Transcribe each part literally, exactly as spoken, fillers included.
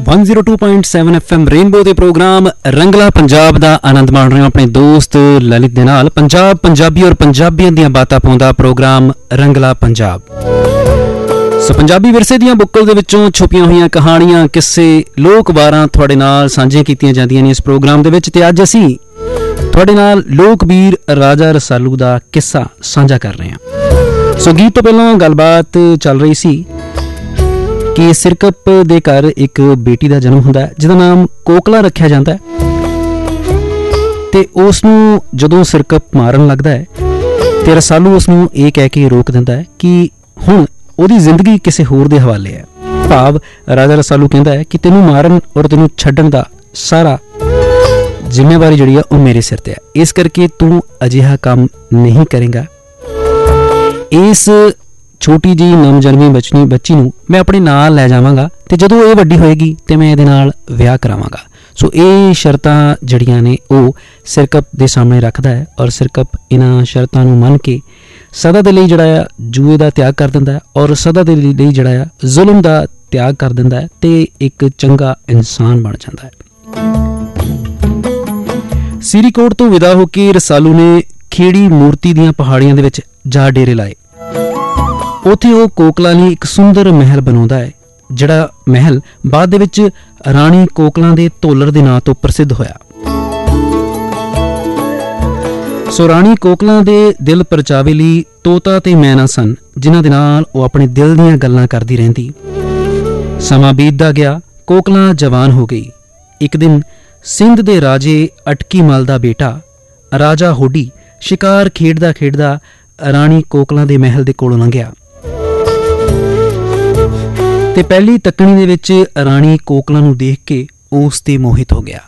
One zero two point seven F M rainbow के programme Rangla Punjab का आनंद माण रहे हो अपने दोस्त ललित दे नाल। पंजाब पंजाबी और पंजाबियों दी बातां पाउंदा प्रोग्राम रंगला पंजाब। सो पंजाबी विरसे दी बुक्कल दे विचों छुपियां हुई कहानियां किस्से लोक वारां तुहाडे नाल सांझियां कीतियां जांदियां ने इस प्रोग्राम दे विच। ते अज असीं तुहाडे नाल लोकवीर राजा रसालू दा किस्सा सांझा कर रहे हैं। सो गीत तो पहलां गलबात चल रही सी कि सिरकप दे घर एक बेटी का जन्म हुंदा है जिहदा नाम कोकला रखिया जाता है। ते उसनूं जदों सिरकप मारन लगदा है ते रसालू उसनूं ये कह के रोक दिंदा है कि हुण ओहदी जिंदगी किसी होर दे हवाले है। भाव राजा रसालू कहंदा है कि तैनूं मारन और तैनूं छड्डण दा सारा जिम्मेवारी जिहड़ी है वो मेरे सिर ते है, इस करके तू अजिहा काम नहीं करेगा। इस छोटी जी नवजन्मी बच्ची बच्ची नूं मैं अपने नाल लै जावांगा ते जदों ये वड्डी होएगी ते मैं इहदे नाल विआह करावांगा। सो ये शर्तां जड़ियां ने वो सिरकप दे सामने रखदा है और सिरकप इन्हां शर्तां नूं मन के सदा दे लई जिहड़ा आ जूए दा त्याग कर दिंदा है और सदा दे लई जिहड़ा आ जुल्म दा त्याग कर दिंदा है ते एक चंगा इंसान बन जांदा है। सीरीकोट तो विदा होके रसालू ने खेड़ी मूर्ति दीआं पहाड़ियां दे विच जा डेरे लाए। उत्थे वो कोकला लई एक सुंदर महल बनाउंदा है जिहड़ा महल बाद दे विच राणी कोकला दे धोलर दे नां तो प्रसिद्ध होया। सो राणी कोकला दे दिल परचावे लई तोता ते मैना सन जिन्हां दे नाल वो अपने दिल दीआं गल्लां करदी रहिंदी। समां बीतदा गया, कोकला जवान हो गई। एक दिन सिंध दे राजे अटकी मल दा बेटा राजा होडी शिकार खेडदा खेडदा राणी कोकला दे महल दे कोलों लंघिया ते पहली तकनी दे विच राणी कोकला नूं देख के उस ते मोहित हो गया।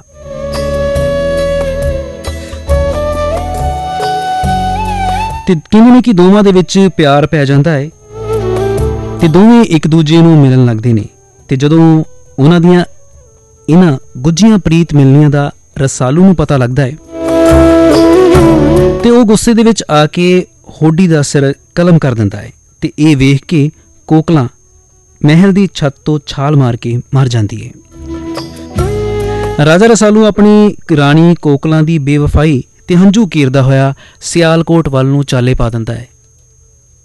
ते कहंदे ने कि दोवां दे विच प्यार पै जांदा है ते दोवें एक दूजे नूं मिलन लगदे ने। ते जदों उन्हां दीआं इन्हां गुज्जियां प्रीत मिलनियां दा रसालू नूं पता लगदा है ते ओह गुस्से दे विच आके होडी दा सिर कलम कर दिंदा है ते इह वेख के कोकला महल दी छत तो छाल मार के मर जाती है। राजा रसालू अपनी राणी कोकला दी बेवफाई ते हंझू कीरदा होया सियालकोट वल नूं चाले पा दिंदा है